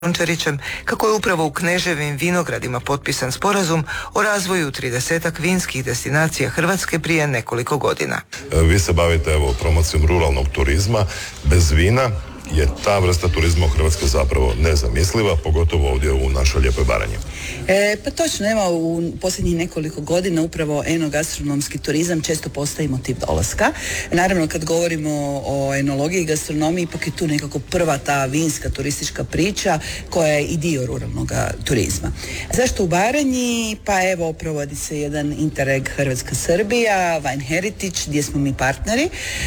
Rončarićem kako je upravo u Kneževim Vinogradima potpisan sporazum o razvoju 30-ak vinskih destinacija Hrvatske prije nekoliko godina. Vi se bavite promocijom ruralnog turizma. Bez vina je ta vrsta turizma u Hrvatskoj zapravo nezamisliva, pogotovo ovdje u našoj lijepoj Baranji. Pa točno, u posljednjih nekoliko godina upravo enogastronomski turizam često postaje motiv dolaska. Naravno, kad govorimo o enologiji i gastronomiji, ipak je tu nekako prva ta vinska turistička priča koja je i dio ruralnog turizma. Zašto u Baranji? Pa provodi se jedan Interreg Hrvatska-Srbija, Wine Heritage, gdje smo mi partneri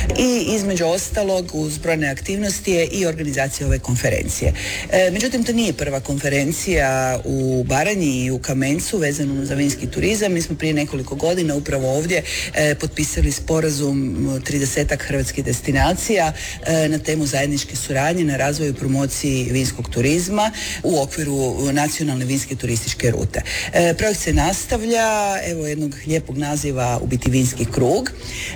i između ostalog uz brojne aktivnosti je i organizacija ove konferencije. Međutim, to nije prva konferencija u Baranji i u Kamencu vezano za vinski turizam. Mi smo prije nekoliko godina upravo ovdje potpisali sporazum 30-ak hrvatskih destinacija na temu zajedničke suradnje na razvoju i promociji vinskog turizma u okviru nacionalne vinske turističke rute. Projekt se nastavlja, jednog lijepog naziva u biti vinski krug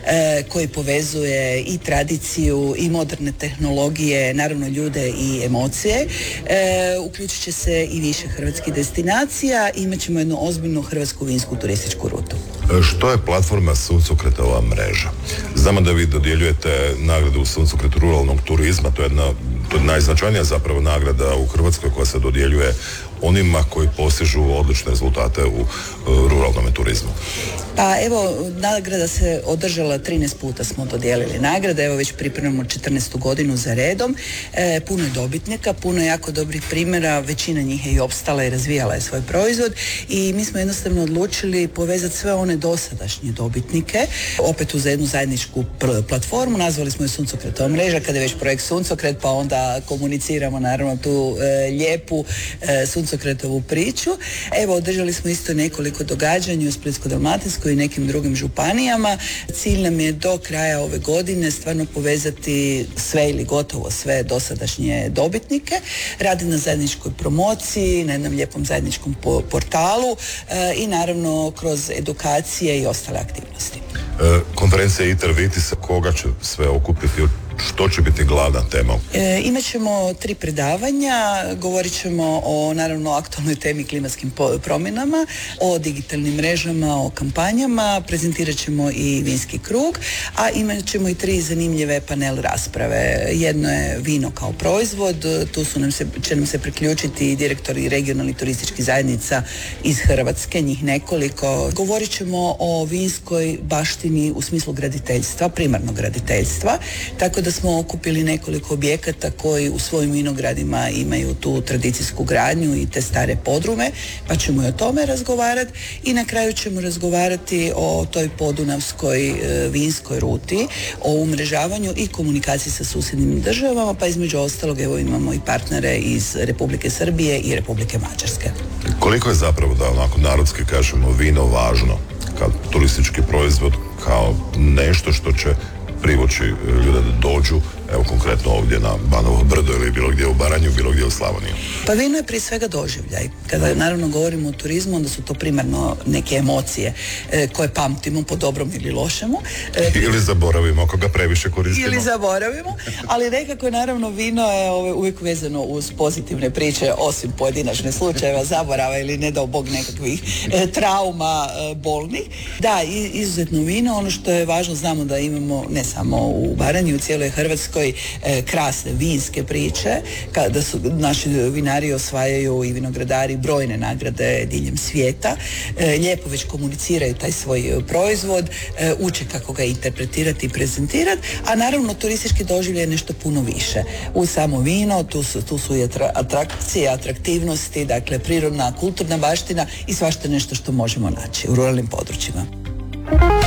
koji povezuje i tradiciju i moderne tehnologije, naravno ljude i emocije. Uključit će se i više hrvatskih destinacija i imat ćemo jednu ozbiljnu hrvatsku vinsku turističku rutu. Što je platforma Suncokretova mreža? Znamo da vi dodjeljujete nagradu Suncokretu ruralnog turizma, to je najznačajnija zapravo nagrada u Hrvatskoj koja se dodjeljuje onima koji postižu odlične rezultate u ruralnom turizmu. Pa nagrada se održala 13 puta smo dodijelili nagrade, već pripremamo 14. godinu za redom. Puno je dobitnika, puno je jako dobrih primjera, većina njih je i opstala i razvijala je svoj proizvod i mi smo jednostavno odlučili povezati sve one dosadašnje dobitnike, opet uz jednu zajedničku platformu, nazvali smo je Suncokretova mreža, kada je već projekt Suncokret, pa onda komuniciramo naravno tu lijepu Suncokretovu priču. Održali smo isto nekoliko događanja u Splitsko-dalmatinskoj i nekim drugim županijama. Cilj nam je do kraja ove godine stvarno povezati sve ili gotovo sve dosadašnje dobitnike, radi na zajedničkoj promociji, na jednom lijepom zajedničkom portalu i naravno kroz edukacije i ostale aktivnosti. Konferencija ITER Vitis, koga će sve okupiti? Što će biti glavna tema? Imat ćemo 3 predavanja, govorit ćemo o naravno aktualnoj temi klimatskim promjenama, o digitalnim mrežama, o kampanjama, prezentirat ćemo i vinski krug, a imat ćemo i 3 zanimljive panel rasprave. Jedno je vino kao proizvod, tu će nam se priključiti direktori regionalnih turističkih zajednica iz Hrvatske, njih nekoliko. Govorit ćemo o vinskoj baštini u smislu graditeljstva, primarnog graditeljstva, tako da smo okupili nekoliko objekata koji u svojim vinogradima imaju tu tradicijsku gradnju i te stare podrume, pa ćemo i o tome razgovarati i na kraju ćemo razgovarati o toj podunavskoj vinskoj ruti, o umrežavanju i komunikaciji sa susjednim državama, pa između ostalog imamo i partnere iz Republike Srbije i Republike Mađarske. Koliko je zapravo, da onako narodski kažemo, vino važno kao turistički proizvod, kao nešto što će privući ljude da dođu, konkretno ovdje na Banovo brdo ili bilo gdje u Baranju, bilo gdje u Slavoniji? Pa vino je prije svega doživljaj. Kada naravno govorimo o turizmu, onda su to primarno neke emocije koje pamtimo po dobrom ili lošemu. Ili zaboravimo ako ga previše koristimo. Ili zaboravimo, ali nekako naravno vino je uvijek vezano uz pozitivne priče, osim pojedinačnih slučajeva zaborava ili ne dao Bog nekakvih trauma bolnih. Da, izuzetno vino, ono što je važno, znamo da imamo ne samo u Baranji, u cijeloj Hrvatskoj krasne vinske priče, kada su naši vinari osvajaju i vinogradari brojne nagrade diljem svijeta, lijepo već komuniciraju taj svoj proizvod, uče kako ga interpretirati i prezentirati, a naravno turistički doživljaj je nešto puno više. Uz samo vino, tu su i atrakcije, atraktivnosti, dakle prirodna, kulturna baština i svašta nešto što možemo naći u ruralnim područjima.